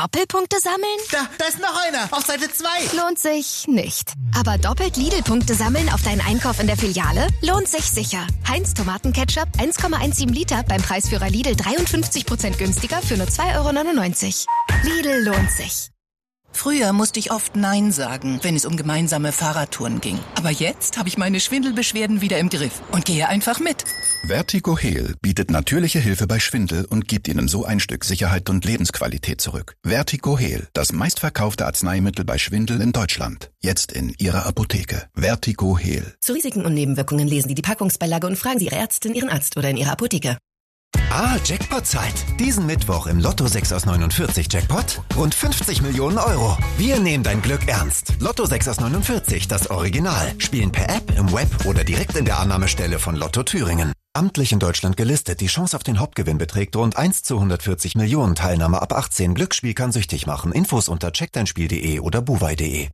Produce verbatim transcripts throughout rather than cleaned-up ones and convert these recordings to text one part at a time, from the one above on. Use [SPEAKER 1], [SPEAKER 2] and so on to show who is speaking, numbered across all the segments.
[SPEAKER 1] Doppelpunkte sammeln?
[SPEAKER 2] Da, da ist noch einer. Auf Seite zwei.
[SPEAKER 1] Lohnt sich nicht. Aber doppelt Lidl-Punkte sammeln auf deinen Einkauf in der Filiale? Lohnt sich sicher. Heinz Tomatenketchup eins Komma siebzehn Liter beim Preisführer Lidl dreiundfünfzig Prozent günstiger für nur zwei Euro neunundneunzig. Lidl lohnt sich.
[SPEAKER 3] Früher musste ich oft Nein sagen, wenn es um gemeinsame Fahrradtouren ging. Aber jetzt habe ich meine Schwindelbeschwerden wieder im Griff und gehe einfach mit.
[SPEAKER 4] Vertigo Heal bietet natürliche Hilfe bei Schwindel und gibt Ihnen so ein Stück Sicherheit und Lebensqualität zurück. Vertigo Heal, das meistverkaufte Arzneimittel bei Schwindel in Deutschland. Jetzt in Ihrer Apotheke. Vertigo Heal.
[SPEAKER 5] Zu Risiken und Nebenwirkungen lesen Sie die Packungsbeilage und fragen Sie Ihre Ärztin, Ihren Arzt oder in Ihrer Apotheke.
[SPEAKER 6] Ah, Jackpot-Zeit. Diesen Mittwoch im Lotto sechs aus neunundvierzig Jackpot rund fünfzig Millionen Euro. Wir nehmen dein Glück ernst. Lotto sechs aus neunundvierzig, das Original. Spielen per App, im Web oder direkt in der Annahmestelle von Lotto Thüringen. Amtlich in Deutschland gelistet. Die Chance auf den Hauptgewinn beträgt rund eins zu hundertvierzig Millionen. Teilnahme ab achtzehn. Glücksspiel kann süchtig machen. Infos unter check dein spiel punkt de oder buwei punkt de.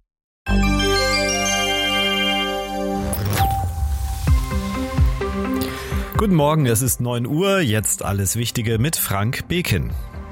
[SPEAKER 7] Guten Morgen, es ist neun Uhr, jetzt alles Wichtige mit Frank Bekin.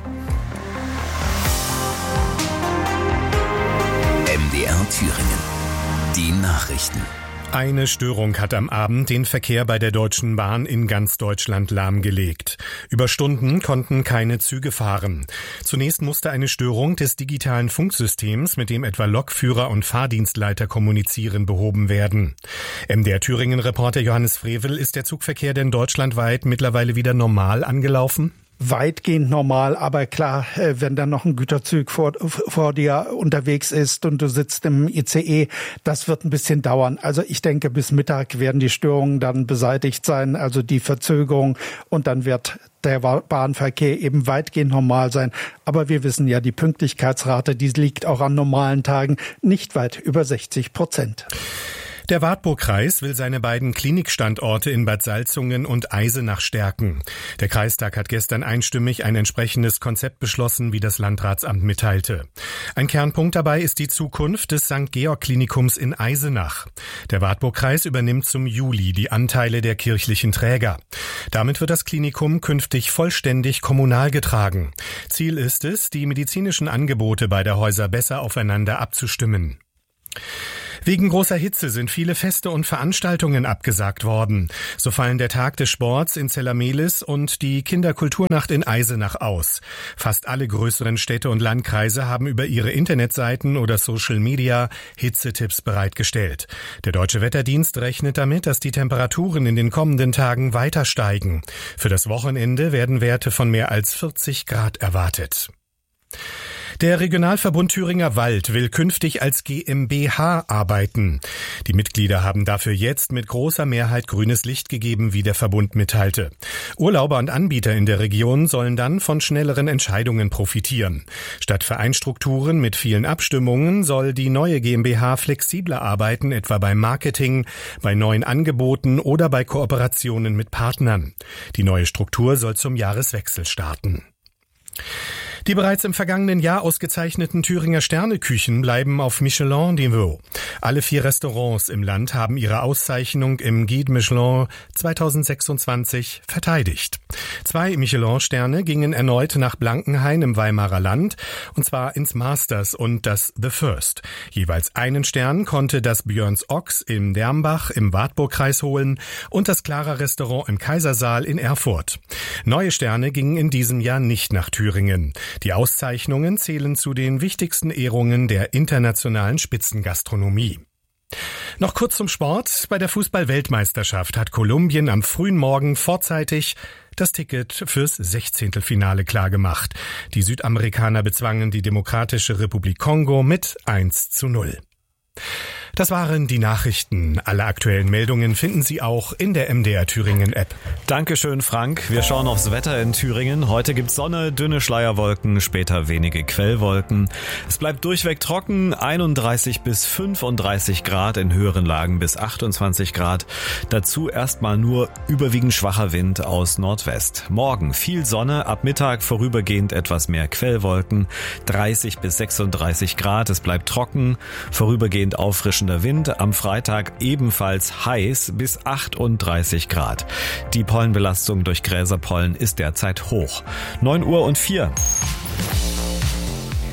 [SPEAKER 8] M D R Thüringen. Die Nachrichten.
[SPEAKER 7] Eine Störung hat am Abend den Verkehr bei der Deutschen Bahn in ganz Deutschland lahmgelegt. Über Stunden konnten keine Züge fahren. Zunächst musste eine Störung des digitalen Funksystems, mit dem etwa Lokführer und Fahrdienstleiter kommunizieren, behoben werden. M D R Thüringen-Reporter Johannes Frevel, ist der Zugverkehr denn deutschlandweit mittlerweile wieder normal angelaufen?
[SPEAKER 9] Weitgehend normal, aber klar, wenn dann noch ein Güterzug vor, vor dir unterwegs ist und du sitzt im I C E, das wird ein bisschen dauern. Also ich denke, bis Mittag werden die Störungen dann beseitigt sein, also die Verzögerung, und dann wird der Bahnverkehr eben weitgehend normal sein. Aber wir wissen ja, die Pünktlichkeitsrate, die liegt auch an normalen Tagen nicht weit über sechzig Prozent.
[SPEAKER 7] Der Wartburgkreis will seine beiden Klinikstandorte in Bad Salzungen und Eisenach stärken. Der Kreistag hat gestern einstimmig ein entsprechendes Konzept beschlossen, wie das Landratsamt mitteilte. Ein Kernpunkt dabei ist die Zukunft des Sankt Georg Klinikums in Eisenach. Der Wartburgkreis übernimmt zum Juli die Anteile der kirchlichen Träger. Damit wird das Klinikum künftig vollständig kommunal getragen. Ziel ist es, die medizinischen Angebote beider Häuser besser aufeinander abzustimmen. Wegen großer Hitze sind viele Feste und Veranstaltungen abgesagt worden. So fallen der Tag des Sports in Zellamelis und die Kinderkulturnacht in Eisenach aus. Fast alle größeren Städte und Landkreise haben über ihre Internetseiten oder Social Media Hitzetipps bereitgestellt. Der Deutsche Wetterdienst rechnet damit, dass die Temperaturen in den kommenden Tagen weiter steigen. Für das Wochenende werden Werte von mehr als vierzig Grad erwartet. Der Regionalverbund Thüringer Wald will künftig als GmbH arbeiten. Die Mitglieder haben dafür jetzt mit großer Mehrheit grünes Licht gegeben, wie der Verbund mitteilte. Urlauber und Anbieter in der Region sollen dann von schnelleren Entscheidungen profitieren. Statt Vereinstrukturen mit vielen Abstimmungen soll die neue GmbH flexibler arbeiten, etwa beim Marketing, bei neuen Angeboten oder bei Kooperationen mit Partnern. Die neue Struktur soll zum Jahreswechsel starten. Die bereits im vergangenen Jahr ausgezeichneten Thüringer Sterneküchen bleiben auf Michelin-Niveau. Alle vier Restaurants im Land haben ihre Auszeichnung im Guide Michelin zweitausendsechsundzwanzig verteidigt. Zwei Michelin-Sterne gingen erneut nach Blankenhain im Weimarer Land, und zwar ins Masters und das The First. Jeweils einen Stern konnte das Björns Ochs im Dermbach im Wartburgkreis holen und das Clara Restaurant im Kaisersaal in Erfurt. Neue Sterne gingen in diesem Jahr nicht nach Thüringen. Die Auszeichnungen zählen zu den wichtigsten Ehrungen der internationalen Spitzengastronomie. Noch kurz zum Sport. Bei der Fußball-Weltmeisterschaft hat Kolumbien am frühen Morgen vorzeitig das Ticket fürs Sechzehntelfinale klargemacht. Die Südamerikaner bezwangen die Demokratische Republik Kongo mit eins zu null. Das waren die Nachrichten. Alle aktuellen Meldungen finden Sie auch in der M D R Thüringen App. Dankeschön, Frank. Wir schauen aufs Wetter in Thüringen. Heute gibt's Sonne, dünne Schleierwolken, später wenige Quellwolken. Es bleibt durchweg trocken, einunddreißig bis fünfunddreißig Grad, in höheren Lagen bis achtundzwanzig Grad. Dazu erstmal nur überwiegend schwacher Wind aus Nordwest. Morgen viel Sonne, ab Mittag vorübergehend etwas mehr Quellwolken, dreißig bis sechsunddreißig Grad. Es bleibt trocken, vorübergehend auffrischend Wind, am Freitag ebenfalls heiß bis achtunddreißig Grad. Die Pollenbelastung durch Gräserpollen ist derzeit hoch. neun Uhr und vier.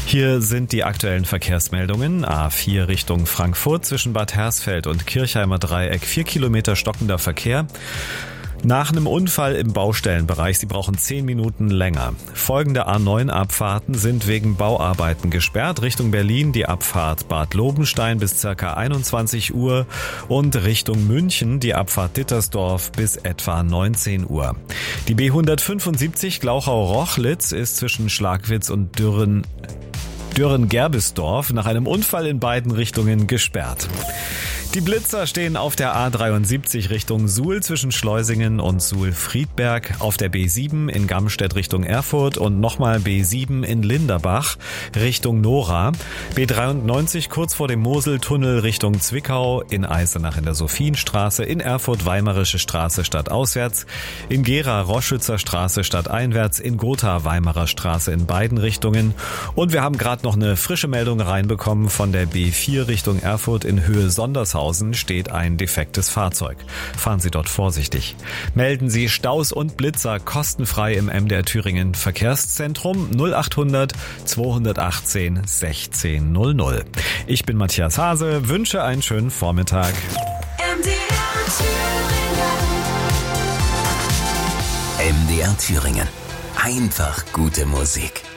[SPEAKER 10] Hier sind die aktuellen Verkehrsmeldungen. A vier Richtung Frankfurt zwischen Bad Hersfeld und Kirchheimer Dreieck. Vier Kilometer stockender Verkehr. Nach einem Unfall im Baustellenbereich, Sie brauchen zehn Minuten länger. Folgende A neun Abfahrten sind wegen Bauarbeiten gesperrt. Richtung Berlin die Abfahrt Bad Lobenstein bis ca. einundzwanzig Uhr und Richtung München die Abfahrt Dittersdorf bis etwa neunzehn Uhr. Die B hundertfünfundsiebzig Glauchau-Rochlitz ist zwischen Schlagwitz und Dürren Dürren-Gerbesdorf nach einem Unfall in beiden Richtungen gesperrt. Die Blitzer stehen auf der A dreiundsiebzig Richtung Suhl zwischen Schleusingen und Suhl-Friedberg, auf der B sieben in Gamstedt Richtung Erfurt und nochmal B sieben in Linderbach Richtung Nora, B dreiundneunzig kurz vor dem Moseltunnel Richtung Zwickau, in Eisenach in der Sophienstraße, in Erfurt Weimarische Straße stadtauswärts, in Gera Roschützer Straße stadteinwärts, in Gotha Weimarer Straße in beiden Richtungen und wir haben gerade noch eine frische Meldung reinbekommen von der B vier Richtung Erfurt in Höhe Sondershausen steht ein defektes Fahrzeug. Fahren Sie dort vorsichtig. Melden Sie Staus und Blitzer kostenfrei im M D R Thüringen Verkehrszentrum null achthundert zweihundertachtzehn sechzehn null null. Ich bin Matthias Hase, wünsche einen schönen Vormittag.
[SPEAKER 8] M D R Thüringen. M D R Thüringen. Einfach gute Musik.